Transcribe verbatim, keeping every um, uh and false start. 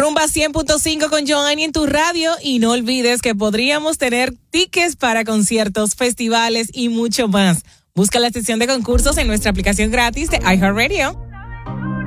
Rumba cien punto cinco con Joanny en tu radio y no olvides que podríamos tener tickets para conciertos, festivales y mucho más. Busca la sección de concursos en nuestra aplicación gratis de iHeartRadio.